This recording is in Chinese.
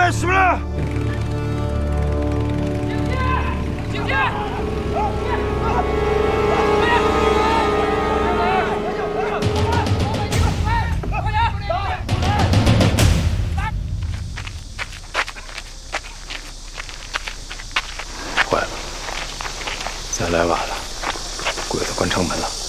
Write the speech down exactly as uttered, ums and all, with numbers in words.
干什么呢？ 警戒！警戒！ 坏了，咱来晚了，鬼子关城门了。